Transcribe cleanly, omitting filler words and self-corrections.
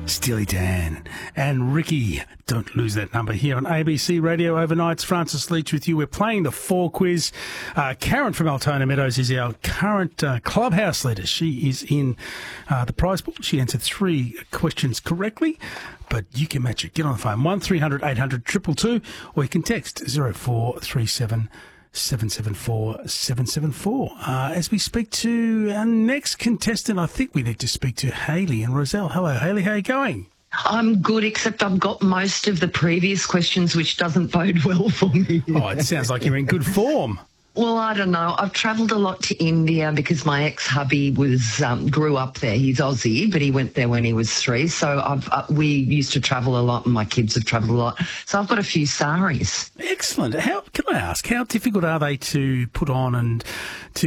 Steely Dan and Ricky. Don't lose that number here on ABC Radio Overnights. Francis Leach with you. We're playing the 4 quiz. Karen from Altona Meadows is our current clubhouse leader. She is in the prize pool. She answered 3 questions correctly, but you can match it. Get on the phone, 1300 800 222, or you can text 0437 774 774. As we speak to our next contestant, I think we need to speak to Hayley and Roselle. Hello, Hayley. How are you going? I'm good, except I've got most of the previous questions, which doesn't bode well for me. Oh, it sounds like you're in good form. Well, I don't know. I've travelled a lot to India because my ex-hubby grew up there. He's Aussie, but he went there when he was 3. So we used to travel a lot, and my kids have travelled a lot. So I've got a few saris. Excellent. Can I ask, how difficult are they to put on and to